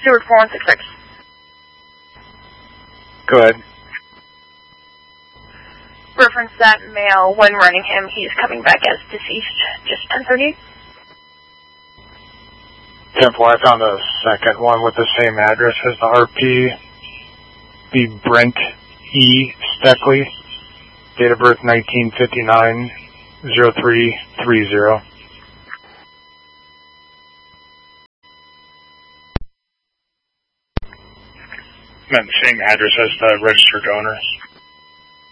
Stewart 4166. Go ahead. Reference that male, when running him, he's coming back as deceased, just 1038. 10-4, I found a second one with the same address as the RP. The Brent E. Steckley, date of birth 1959, 0330. And the same address as the registered owner.